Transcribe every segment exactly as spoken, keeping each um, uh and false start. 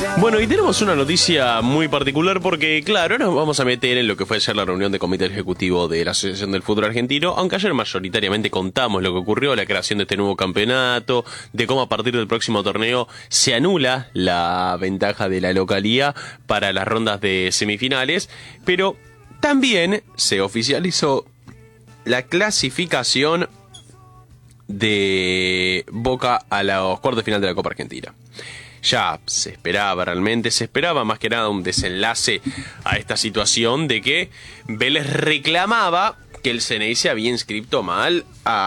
Bueno, y tenemos una noticia muy particular porque, claro, nos vamos a meter en lo que fue ayer la reunión de comité ejecutivo de la Asociación del Fútbol Argentino, aunque ayer mayoritariamente contamos lo que ocurrió, la creación de este nuevo campeonato, de cómo a partir del próximo torneo se anula la ventaja de la localía para las rondas de semifinales, pero también se oficializó la clasificación de Boca a los cuartos de final de la Copa Argentina. Ya se esperaba realmente, se esperaba más que nada un desenlace a esta situación de que Vélez reclamaba que el C N I se había inscrito mal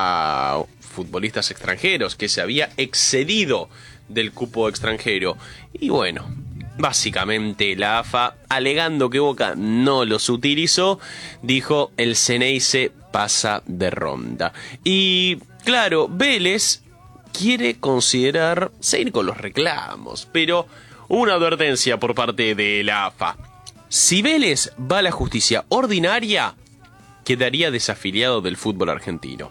a futbolistas extranjeros, que se había excedido del cupo extranjero. Y bueno, básicamente la A F A, alegando que Boca no los utilizó, dijo el C N I se pasa de ronda. Y claro, Vélez quiere considerar seguir con los reclamos, pero una advertencia por parte de la A F A. Si Vélez va a la justicia ordinaria, quedaría desafiliado del fútbol argentino.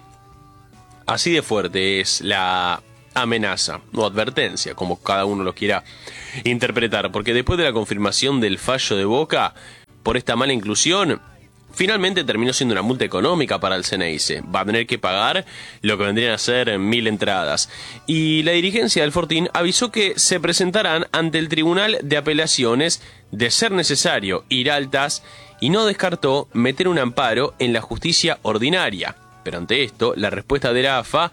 Así de fuerte es la amenaza o advertencia, como cada uno lo quiera interpretar, porque después de la confirmación del fallo de Boca por esta mala inclusión, finalmente terminó siendo una multa económica para el C N I C. Va a tener que pagar lo que vendrían a ser mil entradas. Y la dirigencia del Fortín avisó que se presentarán ante el Tribunal de Apelaciones de ser necesario ir a altas y no descartó meter un amparo en la justicia ordinaria. Pero ante esto, la respuesta de la A F A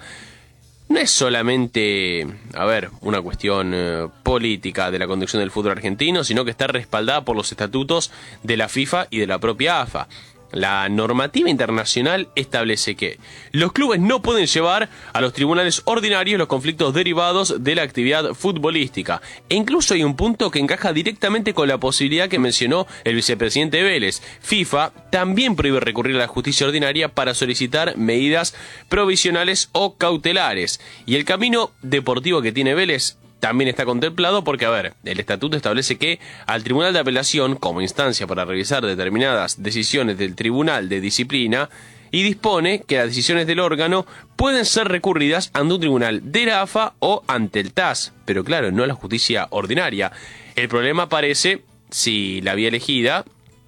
no es solamente, a ver, una cuestión eh, política de la conducción del fútbol argentino, sino que está respaldada por los estatutos de la FIFA y de la propia A F A. La normativa internacional establece que los clubes no pueden llevar a los tribunales ordinarios los conflictos derivados de la actividad futbolística. E incluso hay un punto que encaja directamente con la posibilidad que mencionó el vicepresidente Vélez. FIFA también prohíbe recurrir a la justicia ordinaria para solicitar medidas provisionales o cautelares. Y el camino deportivo que tiene Vélez también está contemplado porque, a ver, el estatuto establece que al Tribunal de Apelación, como instancia para revisar determinadas decisiones del Tribunal de Disciplina, y dispone que las decisiones del órgano pueden ser recurridas ante un tribunal de la A F A o ante el T A S, pero claro, no a la justicia ordinaria. El problema aparece si la vía elegida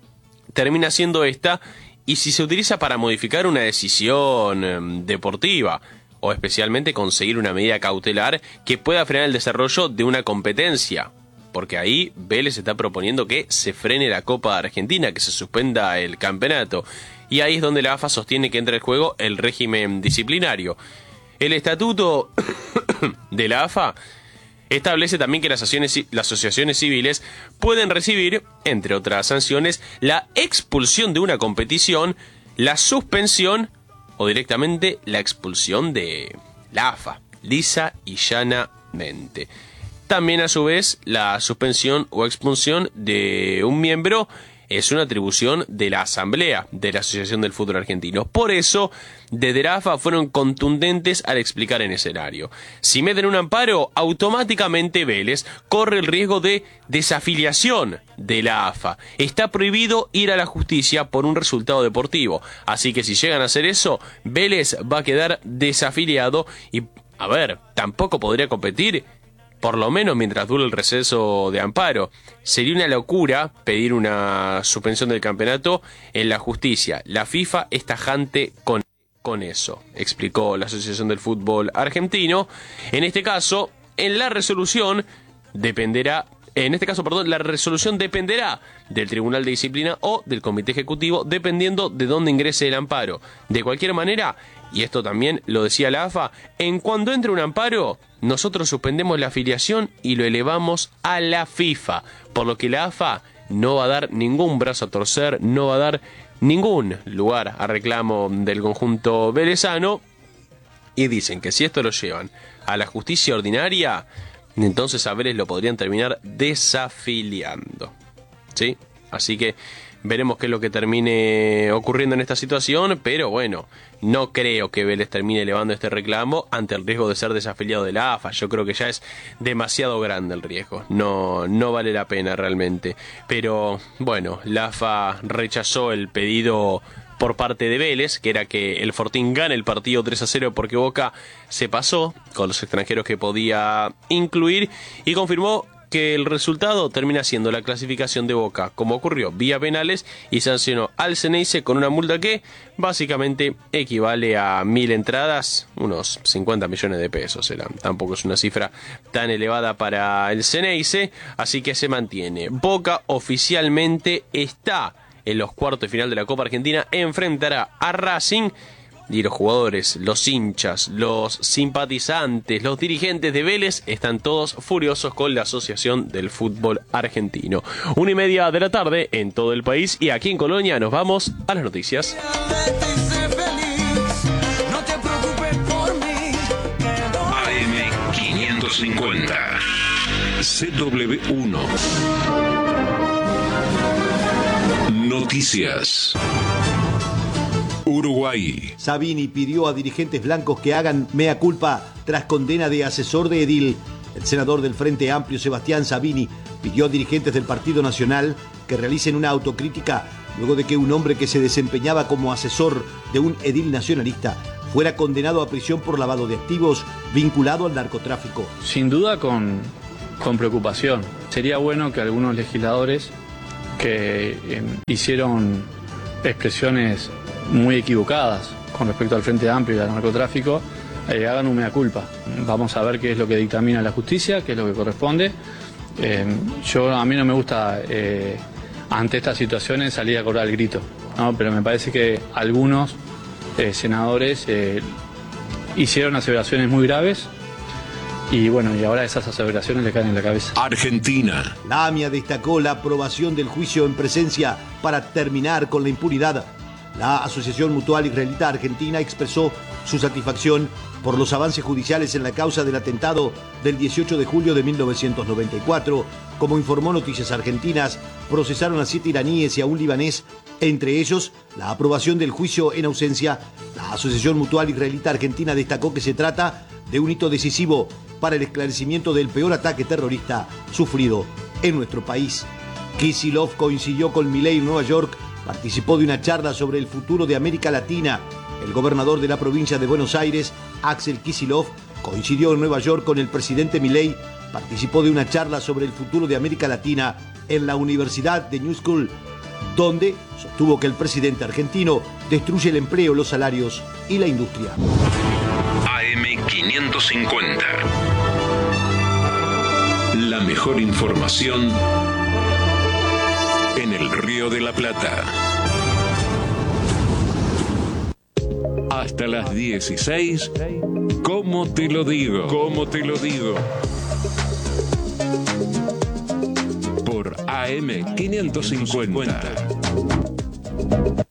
termina siendo esta y si se utiliza para modificar una decisión eh, deportiva, o especialmente conseguir una medida cautelar que pueda frenar el desarrollo de una competencia. Porque ahí Vélez está proponiendo que se frene la Copa Argentina, que se suspenda el campeonato. Y ahí es donde la A F A sostiene que entra en juego el régimen disciplinario. El estatuto de la A F A establece también que las asociaciones, las asociaciones civiles pueden recibir, entre otras sanciones, la expulsión de una competición, la suspensión o directamente la expulsión de la A F A, lisa y llanamente. También, a su vez, la suspensión o expulsión de un miembro es una atribución de la Asamblea de la Asociación del Fútbol Argentino. Por eso, desde la A F A fueron contundentes al explicar el escenario. Si meten un amparo, automáticamente Vélez corre el riesgo de desafiliación de la A F A. Está prohibido ir a la justicia por un resultado deportivo. Así que si llegan a hacer eso, Vélez va a quedar desafiliado y, a ver, tampoco podría competir, por lo menos mientras dure el receso de amparo. Sería una locura pedir una suspensión del campeonato en la justicia. La FIFA es tajante con, con eso, explicó la Asociación del Fútbol Argentino. En este caso, en la resolución dependerá, en este caso, perdón, la resolución dependerá del Tribunal de Disciplina o del Comité Ejecutivo, dependiendo de dónde ingrese el amparo. De cualquier manera, y esto también lo decía la A F A, en cuando entre un amparo, nosotros suspendemos la afiliación y lo elevamos a la FIFA, por lo que la A F A no va a dar ningún brazo a torcer, no va a dar ningún lugar a reclamo del conjunto velezano, y dicen que si esto lo llevan a la justicia ordinaria, entonces a Vélez lo podrían terminar desafiliando, ¿sí? Así que veremos qué es lo que termine ocurriendo en esta situación, pero bueno, no creo que Vélez termine elevando este reclamo ante el riesgo de ser desafiliado de la A F A. Yo creo que ya es demasiado grande el riesgo, no, no vale la pena realmente. Pero bueno, la A F A rechazó el pedido por parte de Vélez, que era que el Fortín gane el partido tres a cero porque Boca se pasó con los extranjeros que podía incluir y confirmó que el resultado termina siendo la clasificación de Boca, como ocurrió vía penales, y sancionó al Ceneice con una multa que básicamente equivale a mil entradas, unos cincuenta millones de pesos eran. Tampoco es una cifra tan elevada para el Ceneice, así que se mantiene. Boca oficialmente está en los cuartos de final de la Copa Argentina, enfrentará a Racing. Y los jugadores, los hinchas, los simpatizantes, los dirigentes de Vélez están todos furiosos con la Asociación del Fútbol Argentino. Una y media de la tarde en todo el país, y aquí en Colonia nos vamos a las noticias. A M quinientos cincuenta C W uno Noticias. Uruguay. Sabini pidió a dirigentes blancos que hagan mea culpa tras condena de asesor de edil. El senador del Frente Amplio, Sebastián Sabini, pidió a dirigentes del Partido Nacional que realicen una autocrítica luego de que un hombre que se desempeñaba como asesor de un edil nacionalista fuera condenado a prisión por lavado de activos vinculado al narcotráfico. Sin duda con, con preocupación. Sería bueno que algunos legisladores que eh, hicieron expresiones muy equivocadas con respecto al Frente Amplio y al narcotráfico, eh, hagan un mea culpa. Vamos a ver qué es lo que dictamina la justicia, qué es lo que corresponde. Eh, yo a mí no me gusta eh, ante estas situaciones salir a cobrar el grito, ¿no? Pero me parece que algunos eh, senadores eh, hicieron aseveraciones muy graves y bueno, y ahora esas aseveraciones le caen en la cabeza. Argentina. La AMIA destacó la aprobación del juicio en presencia para terminar con la impunidad. La Asociación Mutual Israelita Argentina expresó su satisfacción por los avances judiciales en la causa del atentado del dieciocho de julio de mil novecientos noventa y cuatro. Como informó Noticias Argentinas, procesaron a siete iraníes y a un libanés, entre ellos la aprobación del juicio en ausencia. La Asociación Mutual Israelita Argentina destacó que se trata de un hito decisivo para el esclarecimiento del peor ataque terrorista sufrido en nuestro país. Kicillof coincidió con Milei en Nueva York. Participó de una charla sobre el futuro de América Latina. El gobernador de la provincia de Buenos Aires, Axel Kicillof, coincidió en Nueva York con el presidente Milei. Participó de una charla sobre el futuro de América Latina en la Universidad de New School, donde sostuvo que el presidente argentino destruye el empleo, los salarios y la industria. A M quinientos cincuenta. La mejor información en el Río de la Plata. Hasta las dieciséis, ¿cómo te lo digo? ¿Cómo te lo digo? Por A M quinientos cincuenta.